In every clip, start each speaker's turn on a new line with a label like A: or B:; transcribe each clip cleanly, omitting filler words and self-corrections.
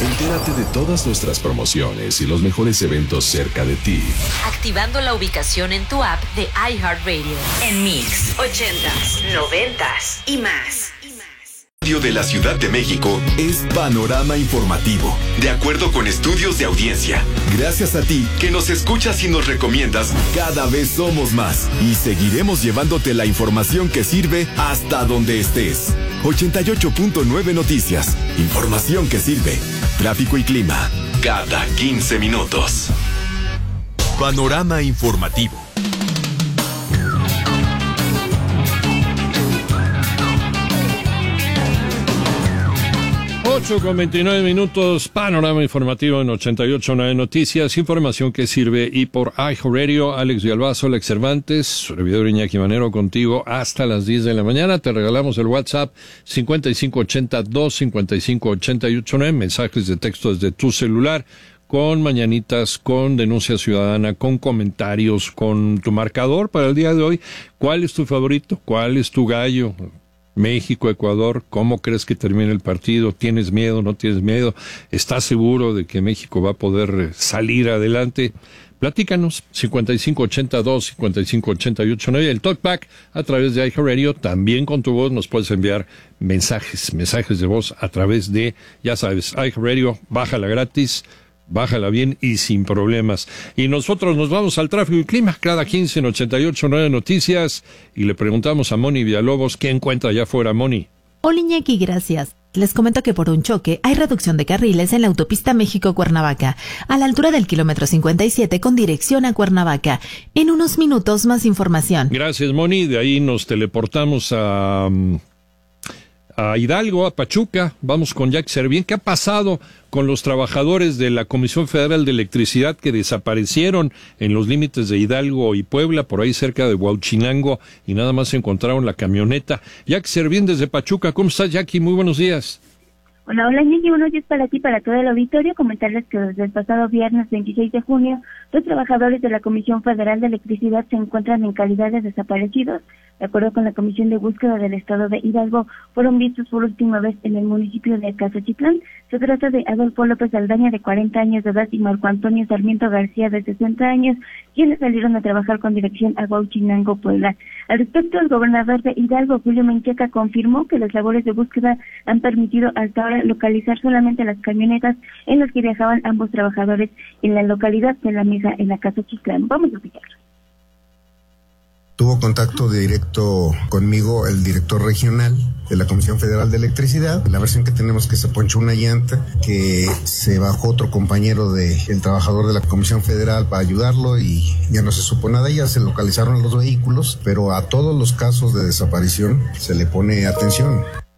A: Entérate de todas nuestras promociones y los mejores eventos cerca de ti,
B: activando la ubicación en tu app de iHeartRadio. En Mix, 80s, 90s y más.
C: Radio de la Ciudad de México es Panorama Informativo, de acuerdo con estudios de audiencia. Gracias a ti, que nos escuchas y nos recomiendas, cada vez somos más y seguiremos llevándote la información que sirve hasta donde estés. 88.9 Noticias, información que sirve. Tráfico y clima, cada 15 minutos. Panorama Informativo.
D: 8:29, Panorama Informativo en 88.9 Noticias, información que sirve, y por iHeartRadio, Alex Villalbazo, Alex Cervantes, servidor Iñaki Manero contigo hasta las 10 de la mañana. Te regalamos el WhatsApp 5580-255-889, mensajes de texto desde tu celular, con mañanitas, con denuncia ciudadana, con comentarios, con tu marcador para el día de hoy. ¿Cuál es tu favorito? ¿Cuál es tu gallo? México, Ecuador, ¿cómo crees que termine el partido? ¿Tienes miedo? ¿No tienes miedo? ¿Estás seguro de que México va a poder salir adelante? Platícanos, 5582-558889, el talkback a través de iHeartRadio. También con tu voz nos puedes enviar mensajes de voz a través de, ya sabes, iHeartRadio, bájala gratis, bájala bien y sin problemas. Y nosotros nos vamos al tráfico y clima cada 15 en 88.9 Noticias y le preguntamos a Moni Villalobos qué encuentra allá afuera. Moni.
E: Hola Iñaki, gracias. Les comento que por un choque hay reducción de carriles en la autopista México-Cuernavaca, a la altura del kilómetro 57 con dirección a Cuernavaca. En unos minutos más información.
D: Gracias, Moni. De ahí nos teleportamos a Hidalgo, a Pachuca. Vamos con Jack Servín. ¿Qué ha pasado con los trabajadores de la Comisión Federal de Electricidad que desaparecieron en los límites de Hidalgo y Puebla, por ahí cerca de Huauchinango, y nada más encontraron la camioneta? Jack Servín desde Pachuca. ¿Cómo estás, Jackie? Muy buenos días.
F: Hola, Iñaki, buenos días para ti, para todo el auditorio. Comentarles que desde el pasado viernes 26 de junio, 2 trabajadores de la Comisión Federal de Electricidad se encuentran en calidad de desaparecidos. De acuerdo con la Comisión de Búsqueda del Estado de Hidalgo, fueron vistos por última vez en el municipio de Acazachitlán. Se trata de Adolfo López Aldaña, de 40 años de edad, y Marco Antonio Sarmiento García, de 60 años, quienes salieron a trabajar con dirección a Huauchinango, Puebla. Al respecto, el gobernador de Hidalgo, Julio Menchaca, confirmó que las labores de búsqueda han permitido hasta ahora localizar solamente las camionetas en las que viajaban ambos trabajadores en la localidad de La Mesa, en Acazachitlán. Vamos a escucharlo.
G: Tuvo contacto directo conmigo el director regional de la Comisión Federal de Electricidad. La versión que tenemos, que se ponchó una llanta, que se bajó otro compañero del trabajador de la Comisión Federal para ayudarlo y ya no se supo nada. Ya se localizaron los vehículos, pero a todos los casos de desaparición se le pone atención.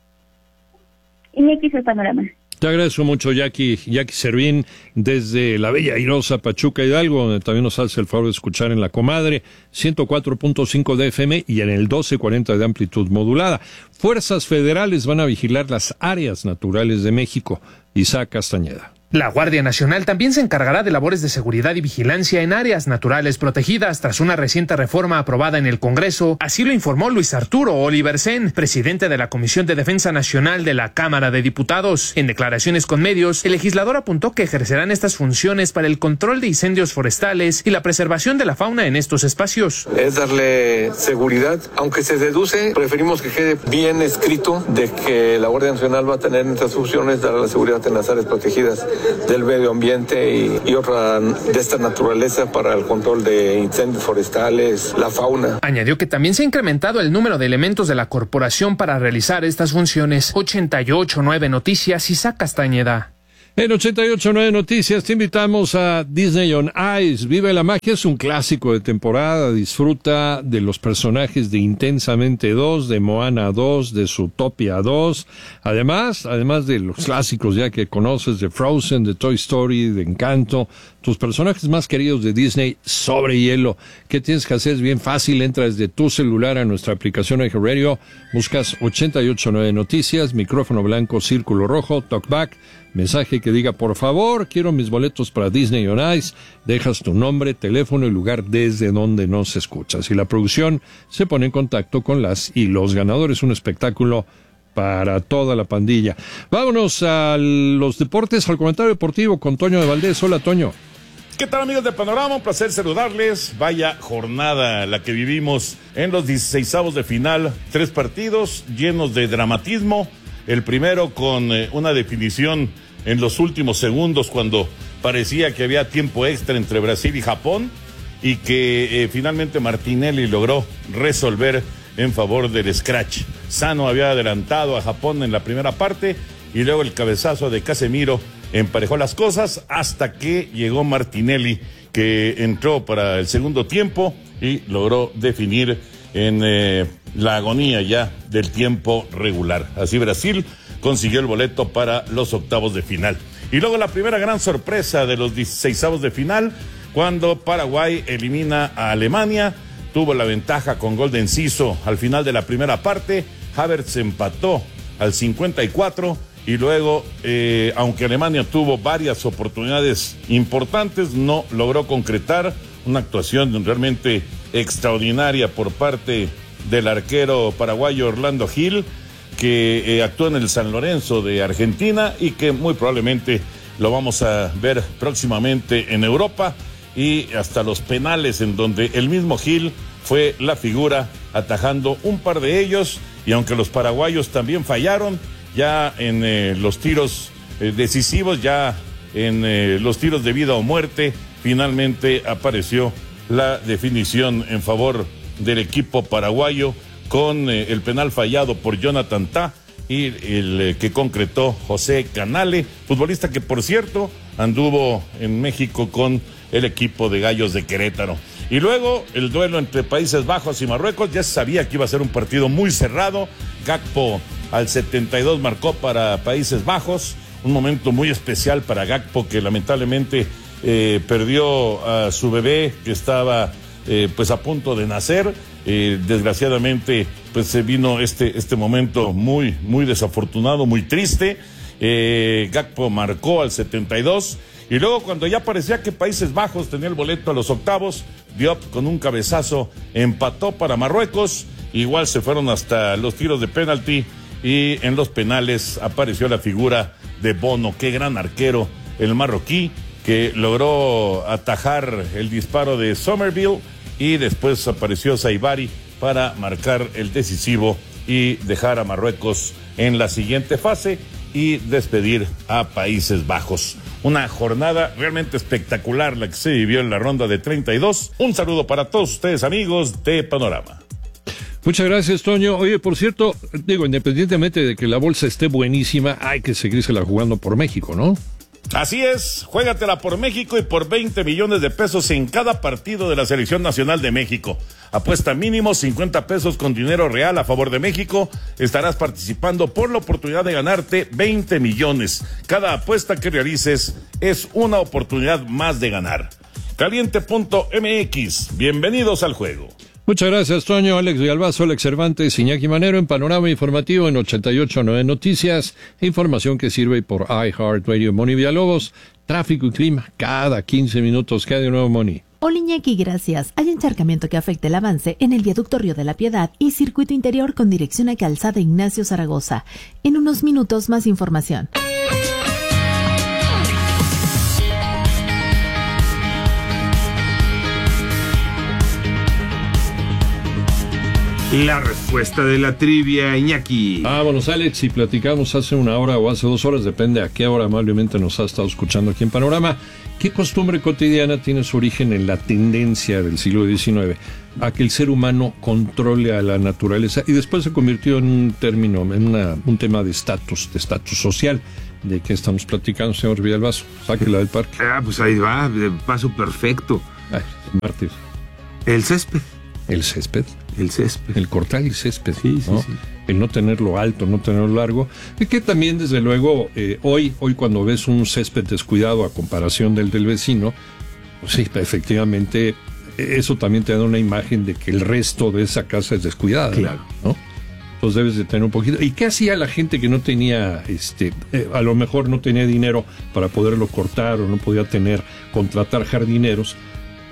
F: Y aquí es el panorama.
D: Te agradezco mucho, Jackie Servín, desde la bella airosa Pachuca, Hidalgo, donde también nos hace el favor de escuchar en La Comadre, 104.5 de FM y en el 1240 de amplitud modulada. Fuerzas federales van a vigilar las áreas naturales de México. Isaac Castañeda.
H: La Guardia Nacional también se encargará de labores de seguridad y vigilancia en áreas naturales protegidas tras una reciente reforma aprobada en el Congreso. Así lo informó Luis Arturo Oliversen, presidente de la Comisión de Defensa Nacional de la Cámara de Diputados. En declaraciones con medios, el legislador apuntó que ejercerán estas funciones para el control de incendios forestales y la preservación de la fauna en estos espacios.
I: Es darle seguridad, aunque se deduce, preferimos que quede bien escrito de que la Guardia Nacional va a tener estas funciones, dar la seguridad en las áreas protegidas del medio ambiente y otra de esta naturaleza para el control de incendios forestales, la fauna.
H: Añadió que también se ha incrementado el número de elementos de la corporación para realizar estas funciones. 88.9 Noticias, Isaac Castañeda.
D: En 88.9 Noticias te invitamos a Disney on Ice. Vive la magia, es un clásico de temporada. Disfruta de los personajes de Intensamente 2, de Moana 2, de Zootopia 2. Además de los clásicos ya que conoces, de Frozen, de Toy Story, de Encanto, tus personajes más queridos de Disney sobre hielo. ¿Qué tienes que hacer? Es bien fácil. Entra desde tu celular a nuestra aplicación iHeartRadio, buscas 88.9 Noticias, micrófono blanco, círculo rojo, talkback, mensaje que diga, por favor, quiero mis boletos para Disney on Ice. Dejas tu nombre, teléfono y lugar desde donde nos escuchas. Y la producción se pone en contacto con las y los ganadores. Un espectáculo para toda la pandilla. Vámonos a los deportes, al comentario deportivo con Toño de Valdés. Hola, Toño.
J: ¿Qué tal, amigos de Panorama? Un placer saludarles. Vaya jornada la que vivimos en los 16avos de final. 3 partidos llenos de dramatismo. El primero con una definición en los últimos segundos cuando parecía que había tiempo extra entre Brasil y Japón y que finalmente Martinelli logró resolver en favor del scratch. Sano había adelantado a Japón en la primera parte y luego el cabezazo de Casemiro emparejó las cosas hasta que llegó Martinelli, que entró para el segundo tiempo y logró definir en la agonía ya del tiempo regular. Así Brasil consiguió el boleto para los octavos de final. Y luego la primera gran sorpresa de los 16avos de final, cuando Paraguay elimina a Alemania. Tuvo la ventaja con gol de Enciso al final de la primera parte. Havertz empató al 54 y luego, aunque Alemania tuvo varias oportunidades importantes, no logró concretar una actuación realmente extraordinaria por parte del arquero paraguayo Orlando Gil, que actuó en el San Lorenzo de Argentina y que muy probablemente lo vamos a ver próximamente en Europa, y hasta los penales en donde el mismo Gil fue la figura atajando un par de ellos, y aunque los paraguayos también fallaron ya en los tiros decisivos, ya en los tiros de vida o muerte, finalmente apareció la definición en favor del equipo paraguayo con el penal fallado por Jonathan Tah y el que concretó José Canale, futbolista que por cierto anduvo en México con el equipo de Gallos de Querétaro. Y luego el duelo entre Países Bajos y Marruecos, ya se sabía que iba a ser un partido muy cerrado. Gakpo al 72 marcó para Países Bajos, un momento muy especial para Gakpo, que lamentablemente perdió a su bebé que estaba pues a punto de nacer. Desgraciadamente pues se vino este momento muy desafortunado, muy triste. Gakpo marcó al 72 y luego cuando ya parecía que Países Bajos tenía el boleto a los octavos, Diop con un cabezazo empató para Marruecos. Igual se fueron hasta los tiros de penalti y en los penales apareció la figura de Bono. Qué gran arquero el marroquí, que logró atajar el disparo de Somerville, y después apareció Saibari para marcar el decisivo y dejar a Marruecos en la siguiente fase y despedir a Países Bajos. Una jornada realmente espectacular la que se vivió en la ronda de 32. Un saludo para todos ustedes, amigos de Panorama.
D: Muchas gracias, Toño. Oye, por cierto, independientemente de que la bolsa esté buenísima, hay que seguírsela jugando por México, ¿no?
J: Así es, juégatela por México y por 20 millones de pesos en cada partido de la Selección Nacional de México. Apuesta mínimo 50 pesos con dinero real a favor de México. Estarás participando por la oportunidad de ganarte 20 millones. Cada apuesta que realices es una oportunidad más de ganar. Caliente.mx, bienvenidos al juego.
D: Muchas gracias, Toño. Alex Villalbazo, Alex Cervantes, Iñaki Manero en Panorama Informativo en 88.9 Noticias. Información que sirve por iHeartRadio. Moni Villalobos, tráfico y clima cada 15 minutos. ¿Qué hay de nuevo, Moni?
E: Hola, Iñaki, gracias. Hay encharcamiento que afecta el avance en el viaducto Río de la Piedad y circuito interior con dirección a Calzada Ignacio Zaragoza. En unos minutos más información.
K: La respuesta de la trivia, Iñaki.
D: Vámonos, Alex, y platicamos hace una hora o hace 2 horas, depende a qué hora amablemente nos ha estado escuchando aquí en Panorama. ¿Qué costumbre cotidiana tiene su origen en la tendencia del siglo XIX a que el ser humano controle a la naturaleza y después se convirtió en un término, en un tema de estatus social? ¿De qué estamos platicando, señor Villalbazo? Sáquela del parque.
K: Pues ahí va, de paso perfecto.
D: Ay, Martín.
K: El césped.
D: El césped.
K: El césped.
D: El cortar el césped.
K: Sí,
D: ¿no?
K: sí.
D: El no tenerlo alto, no tenerlo largo. Y que también, desde luego, hoy cuando ves un césped descuidado a comparación del vecino, pues sí, efectivamente, eso también te da una imagen de que el resto de esa casa es descuidada.
K: Claro.
D: ¿no? Entonces debes de tener un poquito. ¿Y qué hacía la gente que no tenía, a lo mejor no tenía dinero para poderlo cortar o no podía contratar jardineros?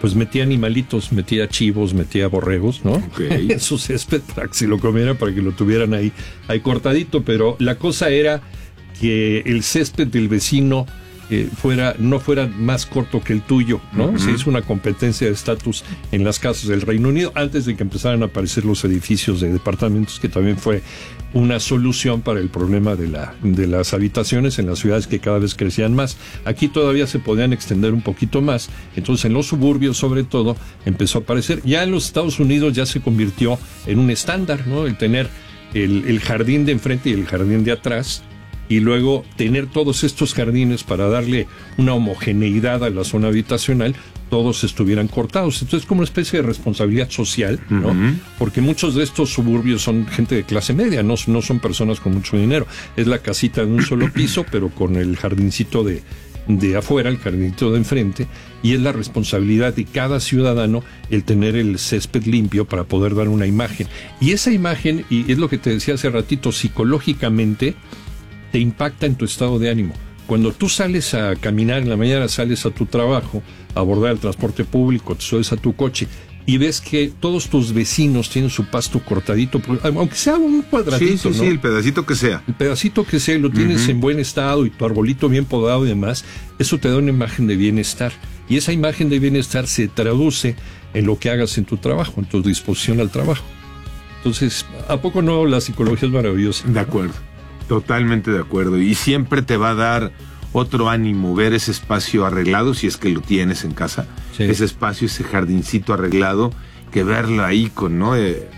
D: pues metía animalitos, metía chivos, metía borregos, ¿no?
K: Okay.
D: En su césped para que se lo comieran, para que lo tuvieran ahí cortadito, pero la cosa era que el césped del vecino no fuera más corto que el tuyo, ¿no? Uh-huh. Se hizo una competencia de estatus en las casas del Reino Unido antes de que empezaran a aparecer los edificios de departamentos, que también fue una solución para el problema de las habitaciones en las ciudades que cada vez crecían más. Aquí todavía se podían extender un poquito más, entonces en los suburbios sobre todo empezó a aparecer. Ya en los Estados Unidos ya se convirtió en un estándar, ¿no? El tener el jardín de enfrente y el jardín de atrás, y luego tener todos estos jardines para darle una homogeneidad a la zona habitacional, todos estuvieran cortados. Entonces, como una especie de responsabilidad social, ¿no? Uh-huh. Porque muchos de estos suburbios son gente de clase media, no son personas con mucho dinero. Es la casita de un solo piso, pero con el jardincito de afuera, el jardincito de enfrente, y es la responsabilidad de cada ciudadano el tener el césped limpio para poder dar una imagen. Y esa imagen, y es lo que te decía hace ratito, psicológicamente te impacta en tu estado de ánimo. Cuando tú sales a caminar en la mañana, sales a tu trabajo, a abordar el transporte público, te subes a tu coche y ves que todos tus vecinos tienen su pasto cortadito, aunque sea un cuadradito,
K: ¿no? Sí, el pedacito que sea.
D: El pedacito que sea, lo tienes en buen estado y tu arbolito bien podado y demás, eso te da una imagen de bienestar. Y esa imagen de bienestar se traduce en lo que hagas en tu trabajo, en tu disposición al trabajo. Entonces, ¿a poco no la psicología es maravillosa?
K: De acuerdo. Totalmente de acuerdo, y siempre te va a dar otro ánimo ver ese espacio arreglado, si es que lo tienes en casa, sí. Ese espacio, ese jardincito arreglado, que verlo ahí con, ¿no?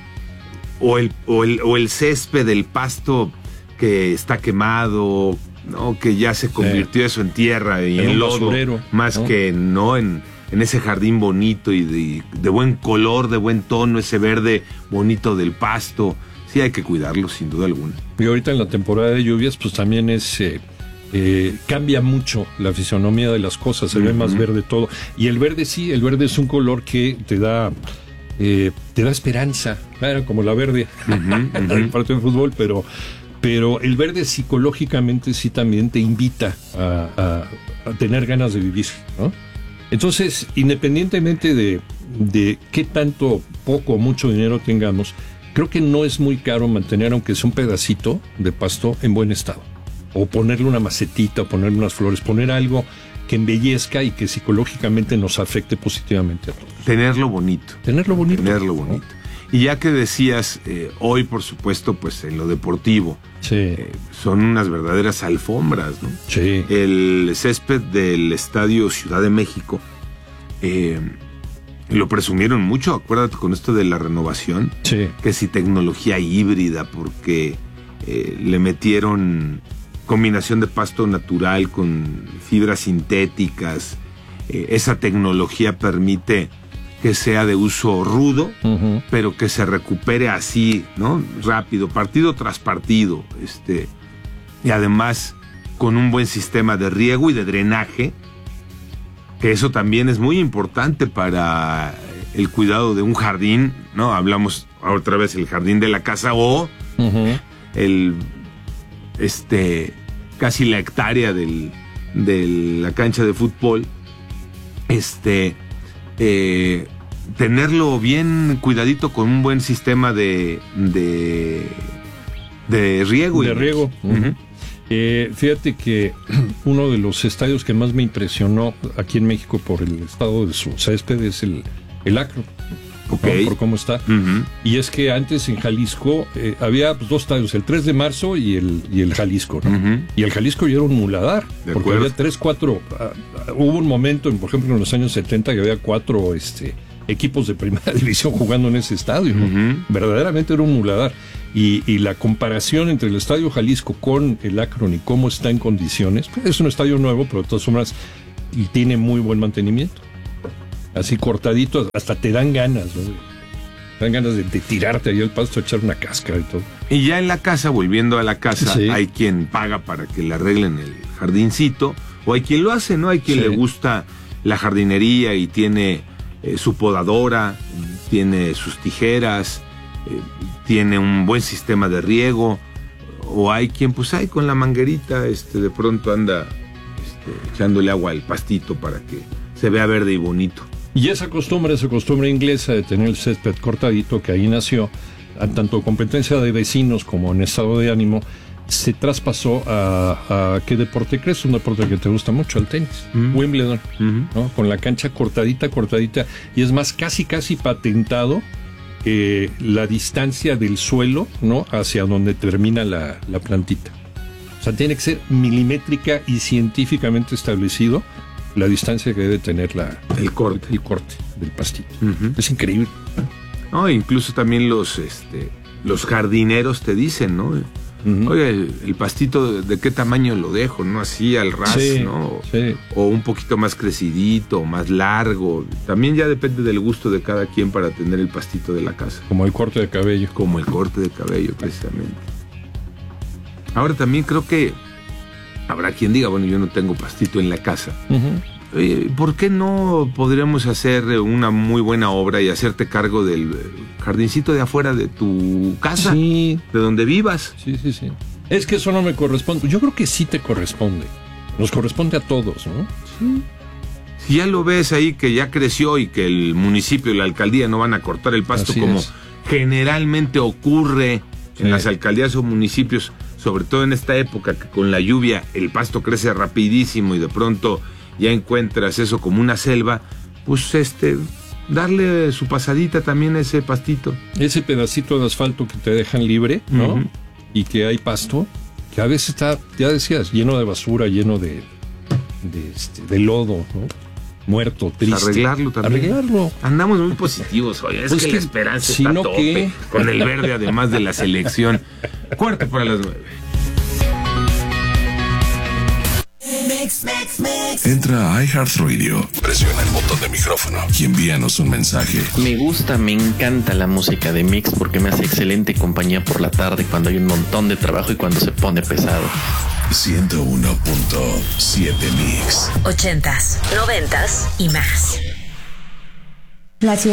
K: O el césped, el pasto que está quemado, ¿no? Que ya se convirtió eso en tierra y en lodo, basurero, más, ¿no? Que no en ese jardín bonito y de buen color, de buen tono, ese verde bonito del pasto. Sí, hay que cuidarlo, sin duda alguna.
D: Y ahorita en la temporada de lluvias, pues también cambia mucho la fisonomía de las cosas, se ve más verde todo. Y el verde sí, el verde es un color que te da esperanza, claro, como la verde del partido de fútbol, pero el verde psicológicamente sí también te invita a tener ganas de vivir, ¿no? Entonces, independientemente de qué tanto, poco o mucho dinero tengamos, creo que no es muy caro mantener, aunque sea un pedacito de pasto, en buen estado. O ponerle una macetita, o ponerle unas flores, poner algo que embellezca y que psicológicamente nos afecte positivamente a todos.
K: Tenerlo bonito.
D: Tenerlo bonito.
K: Y ya que decías, hoy por supuesto, pues en lo deportivo, sí. Son unas verdaderas alfombras, ¿no?
D: Sí.
K: El césped del Estadio Ciudad de México, lo presumieron mucho, acuérdate con esto de la renovación,
D: sí.
K: Que si tecnología híbrida, porque le metieron combinación de pasto natural con fibras sintéticas, esa tecnología permite que sea de uso rudo, pero que se recupere así, ¿no? Rápido, partido tras partido, y además con un buen sistema de riego y de drenaje, que eso también es muy importante para el cuidado de un jardín, ¿no? Hablamos otra vez el jardín de la casa o casi la hectárea de la cancha de fútbol, tenerlo bien cuidadito con un buen sistema de riego.
D: De riego. Fíjate que uno de los estadios que más me impresionó aquí en México por el estado de su césped es el Akron.
K: Okay.
D: ¿No? Por cómo está. Y es que antes en Jalisco había dos estadios, el 3 de marzo y el Jalisco, ¿no? Y el Jalisco ya era un muladar, porque había 3, 4, hubo un momento, por ejemplo en los años 70, que había 4 equipos de primera división jugando en ese estadio, ¿no? Verdaderamente era un muladar. Y la comparación entre el Estadio Jalisco con el Akron y cómo está en condiciones, pues es un estadio nuevo, pero de todas formas y tiene muy buen mantenimiento. Así cortadito, hasta te dan ganas, ¿no? Te dan ganas de tirarte ahí al pasto, echar una cáscara y todo.
K: Y ya en la casa, volviendo a la casa, sí. Hay quien paga para que le arreglen el jardincito, o hay quien lo hace, ¿no? Hay quien le gusta la jardinería y tiene su podadora, tiene sus tijeras, tiene un buen sistema de riego, o hay quien pues ahí con la manguerita de pronto anda echándole agua al pastito para que se vea verde y bonito.
D: Y esa costumbre inglesa de tener el césped cortadito, que ahí nació, tanto competencia de vecinos como en estado de ánimo, se traspasó a ¿qué deporte crees? Un deporte que te gusta mucho, el tenis, Wimbledon, ¿no? Con la cancha cortadita, y es más, casi patentado la distancia del suelo, ¿no? Hacia donde termina la plantita. O sea, tiene que ser milimétrica y científicamente establecido la distancia que debe tener el corte del pastito. Es increíble.
K: No, incluso también los jardineros te dicen, ¿no? Oye, el pastito, ¿de qué tamaño lo dejo? ¿No? Así al ras, sí, ¿no? Sí. O un poquito más crecidito, más largo. También ya depende del gusto de cada quien para tener el pastito de la casa.
D: Como el corte de cabello.
K: Como el corte de cabello, precisamente. Ahora también creo que habrá quien diga, bueno, yo no tengo pastito en la casa. Oye, ¿por qué no podríamos hacer una muy buena obra y hacerte cargo del jardincito de afuera de tu casa?
D: Sí.
K: De donde vivas.
D: Sí. Es que eso no me corresponde. Yo creo que sí te corresponde. Nos corresponde a todos, ¿no?
K: Sí. Si ya lo ves ahí que ya creció y que el municipio y la alcaldía no van a cortar el pasto como generalmente ocurre en las alcaldías o municipios, sobre todo en esta época que con la lluvia el pasto crece rapidísimo y de pronto ya encuentras eso como una selva, pues darle su pasadita también a ese pastito. Ese
D: pedacito de asfalto que te dejan libre, ¿no? Y que hay pasto, que a veces está, ya decías, lleno de basura, lleno de lodo, ¿no? Muerto, triste.
K: Arreglarlo también. Andamos muy positivos hoy. Es que la esperanza está a tope. Con el verde, además de la selección. Cuarto para las 9.
A: Entra a iHeartRadio, presiona el botón de micrófono y envíanos un mensaje.
L: Me encanta la música de Mix porque me hace excelente compañía por la tarde cuando hay un montón de trabajo y cuando se pone pesado.
A: 101.7 Mix.
B: 80s, 90s y más.
F: La ciudad